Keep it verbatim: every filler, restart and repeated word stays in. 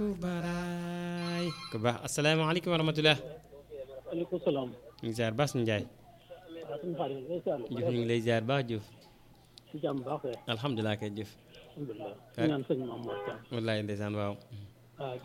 baraay ku baax asalaamaaleykum wa rahmatulah. waaleykum salaam. ñu ngi ziar baax suñu Njaay. waaw suñu xarit bi ngay ziar. Diouf ñu ngi lay ziar baax Diouf. si jàmm baax kay. alhamdulilah kay Diouf. alhamdulilah. ñu naan sëñ Mamour Thiam. wallaay ndeysaan waaw. waaw